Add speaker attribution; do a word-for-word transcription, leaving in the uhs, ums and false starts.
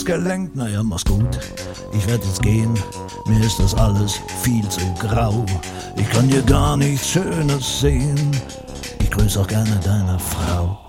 Speaker 1: gelenkt, naja, mach's gut. Ich werd jetzt gehen, mir ist das alles viel zu grau. Ich kann hier gar nichts Schönes sehen. Ich grüß auch gerne deine Frau.